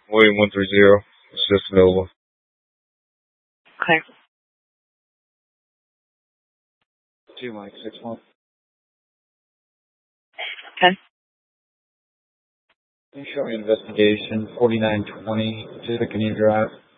William 130. It's just available. Okay. 2 Mike 6-1. Okay. Can you show me investigation 4920 Pacific Canyon Drive?